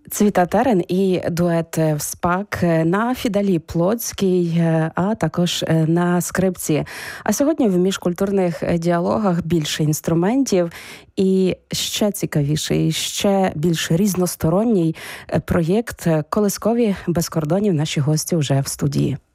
Цвіта Терен і дует «Вспак» на фідалі плотській, а також на скрипці. А сьогодні в міжкультурних діалогах більше інструментів і ще цікавіший, ще більш різносторонній проєкт «Колискові без кордонів». Наші гості вже в студії.